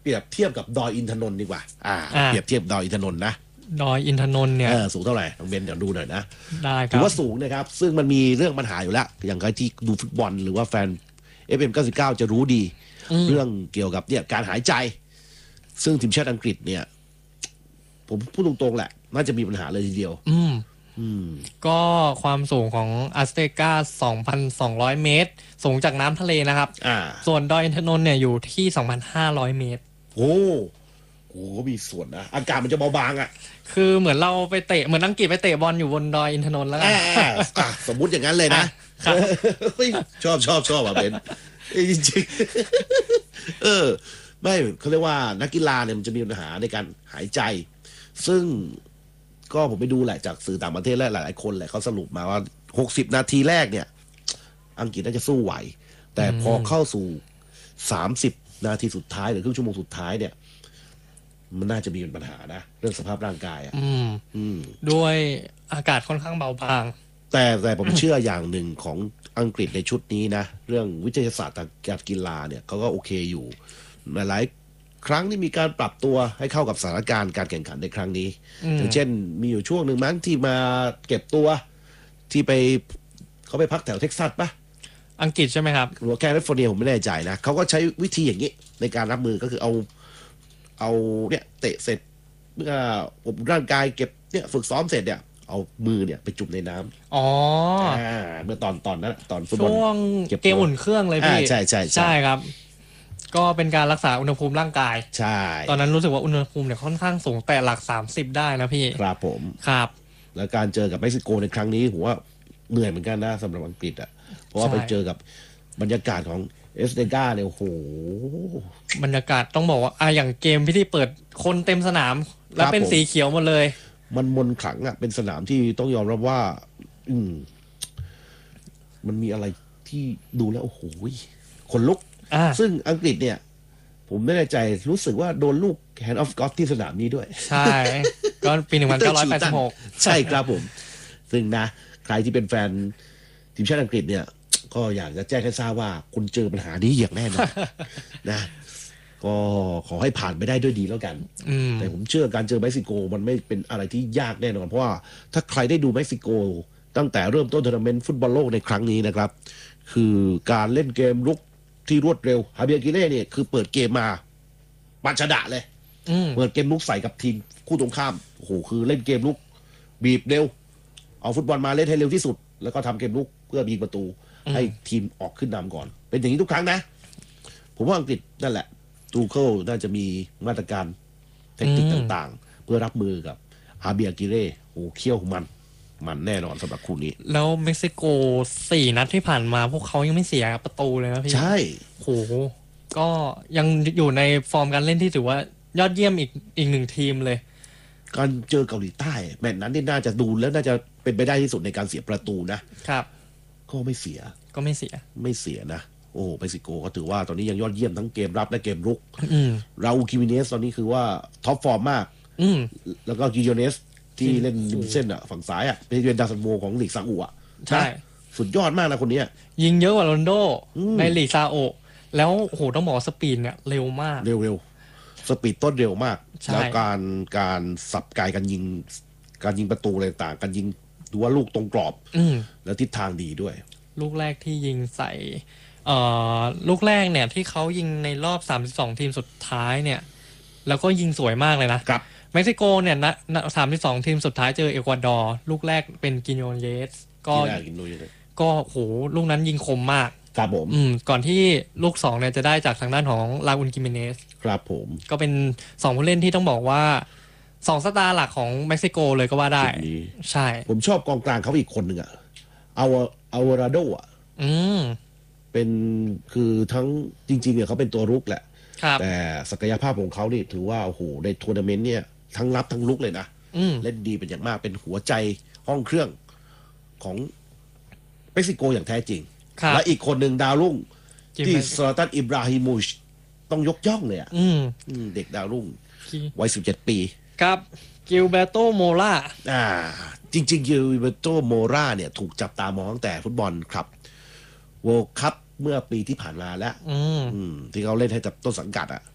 เปรียบเทียบกับดอยอินทนนท์ดีกว่าเปรียบเทียบดอยอินทนนท์นะดอยอินทนนท์เนี่ยสูงเท่าไหร่น้องเบนเดี๋ยวดูหน่อยนะได้ครับถือว่าสูงนะครับซึ่งมันมีเรื่องปัญหาอยู่แล้วอย่างใครที่ดูฟุตบอลหรือว่าแฟน FM 99จะรู้ดีเรื่องเกี่ยวกับเนี่ยการหายใจซึ่งทีมชาติอังกฤษเนี่ยผมพูดตรงๆแหละน่าจะมีปัญหาเลยทีเดียวก็ความสูงของอัสเตกา 2,200 เมตรสูงจากน้ำทะเลนะครับส่วนดอยอินทนนท์เนี่ยอยู่ที่ 2,500 เมตรโอ้โหมีส่วนนะอากาศมันจะเบาบางอ่ะคือเหมือนเราไปเตะเหมือนอังกฤษไปเตะบอลอยู่บนดอยอินทนนท์แล้วกันสมมุติอย่างนั้นเลยนะชอบอ่ะเบนจริงๆไม่เขาเรียกว่านักกีฬาเนี่ยมันจะมีปัญหาในการหายใจซึ่งก็ผมไปดูแหละจากสื่อต่างประเทศและหลายๆคนแหละเขาสรุปมาว่า60นาทีแรกเนี่ยอังกฤษน่าจะสู้ไหวแต่พอเข้าสู่30นาทีสุดท้ายหรือครึ่งชั่วโมงสุดท้ายเนี่ยมันน่าจะมีปัญหานะเรื่องสภาพร่างกายด้วยอากาศค่อนข้างเบาบางแต่ผมเชื่ออย่างหนึ่งของอังกฤษในชุดนี้นะเรื่องวิทยาศาสตร์การกีฬาเนี่ยเขาก็โอเคอยู่หลายครั้งที่มีการปรับตัวให้เข้ากับสถานการณ์การแข่งขันในครั้งนี้อย่างเช่นมีอยู่ช่วงหนึ่งมั้งที่มาเก็บตัวที่เขาไปพักแถวเท็กซัสปะอังกฤษใช่ไหมครับหรือแคลิฟอร์เนียผมไม่แน่ใจนะเขาก็ใช้วิธีอย่างนี้ในการรับมือก็คือเอาเนี่ยเตะเสร็จเมื่ออบร่างกายเก็บเนี่ยฝึกซ้อมเสร็จเนี่ยเอามือเนี่ยไปจุ่มในน้ำเมื่อตอนนั้นตอนฟุตบอลช่วงเกมอุ่นเครื่องเลยพี่ใช่ครับก็เป็นการรักษาอุณหภูมิร่างกายใช่ตอนนั้นรู้สึกว่าอุณหภูมิเนี่ยค่อนข้างสูงแต่หลัก30ได้นะพี่ครับผมครับแล้วการเจอกับเม็กซิโกในครั้งนี้ผมว่าเหนื่อยเหมือนกันนะสำหรับอังกฤษอ่ะเพราะว่าไปเจอกับบรรยากาศของเอสเตกาเนี่ยโอ้โหบรรยากาศต้องบอกว่าอย่างเกมที่เปิดคนเต็มสนามแล้วเป็นสีเขียวหมดเลยมันมนต์ขลังอ่ะเป็นสนามที่ต้องยอมรับว่ามันมีอะไรที่ดูแล้วโอ้โหขนลุกซึ่งอังกฤษเนี่ยผมไม่แน่ใจรู้สึกว่าโดนลูก Hand of God ที่สนามนี้ด้วยใช่ก็ปี 1986 ใช่ครับผมซึ่งนะใครที่เป็นแฟนทีมชาติอังกฤษเนี่ยก็อยากจะแจ้งให้ทราบว่าคุณเจอปัญหานี้อย่างแน่นอนนะก็ขอให้ผ่านไปได้ด้วยดีแล้วกันแต่ผมเชื่อการเจอเม็กซิโกมันไม่เป็นอะไรที่ยากแน่นอนเพราะว่าถ้าใครได้ดูเม็กซิโกตั้งแต่เริ่มต้นทัวร์นาเมนต์ฟุตบอลโลกในครั้งนี้นะครับคือการเล่นเกมรุกที่รวดเร็วฮาเบียร์กิเล่เนี่ยคือเปิดเกมมาปัชดะเลยเปิดเกมลุกใส่กับทีมคู่ตรงข้ามโอ้โหคือเล่นเกมลุกบีบเร็วเอาฟุตบอลมาเล่นให้เร็วที่สุดแล้วก็ทำเกมลุกเพื่อยิงประตูให้ทีมออกขึ้นนำก่อนเป็นอย่างนี้ทุกครั้งนะผมว่าอังกฤษนั่นแหละตูเคิลน่าจะมีมาตรการเทคนิคต่างๆเพื่อรับมือกับฮาเบียร์กิเล่โอ้เขี้ยวมันแน่นอนสำหรับคู่นี้แล้วเม็กซิโก4นัดที่ผ่านมาพวกเขายังไม่เสียประตูเลยนะพี่ใช่โหก็ยังอยู่ในฟอร์มการเล่นที่ถือว่ายอดเยี่ยมอีกหนึ่งทีมเลยการเจอเกาหลีใต้แมตช์นั้นนี่น่าจะดูแล้วน่าจะเป็นไปได้ที่สุดในการเสียประตูนะครับก็ไม่เสียนะโอ้เม็กซิโกก็ถือว่าตอนนี้ยังยอดเยี่ยมทั้งเกมรับและเกมรุกราอูล คิมิเนสตอนนี้คือว่าท็อปฟอร์มมากแล้วก็กิโยเนสที่เล่นริมเส้นฝั่งซ้ายเป็นดาวซันโวของลีกซาอุใช่สุดยอดมากนะคนนี้ยิงเยอะกว่าโรนลโดในลีกซาอุแล้วโหต้องบอกสปีดเนี่ยเร็วมากเร็วสปีดต้นเร็วมากแล้วการสับกายการยิงประตูอะไรต่างการยิงดูว่าลูกตรงกรอบแล้วทิศทางดีด้วยลูกแรกที่ยิงใส่ลูกแรกเนี่ยที่เขายิงในรอบ32ทีมสุดท้ายเนี่ยแล้วก็ยิงสวยมากเลยนะครับเม็กซิโกเนี่ยนะ32ทีมสุดท้ายเจอเอกวาดอร์ลูกแรกเป็นกิโยเยสก็โหลูกนั้นยิงคมมากครับผมก่อนที่ลูก2เนี่ยจะได้จากทางด้านของลาอุนกิเมเนสครับผมก็เป็น2ผู้เล่นที่ต้องบอกว่า2สตาร์หลักของเม็กซิโกเลยก็ว่าได้ใช่ผมชอบกองกลางเขาอีกคนหนึ่งอาวราโดเป็นคือทั้งจริงๆเนี่ยเขาเป็นตัวรุกแหละแต่ศักยภาพของเขานี่ถือว่าโอ้โหในทัวร์นาเมนต์เนี่ยทั้งรับทั้งลุกเลยนะเล่นดีเป็นอย่างมากเป็นหัวใจห้องเครื่องของเม็กซิโกอย่างแท้จริงและอีกคนหนึ่งดาวรุ่งที่ซลาตันอิบราฮิโมวิชต้องยกย่องเลยเด็กดาวรุ่งวัย17 ปีครับกิลเบโตโมราจริงๆกิลเบโตโมราเนี่ยถูกจับตามองตั้งแต่ฟุตบอลครับเวิลด์คัพเมื่อปีที่ผ่านมาแล้วที่เขาเล่นให้กับต้นสังกัด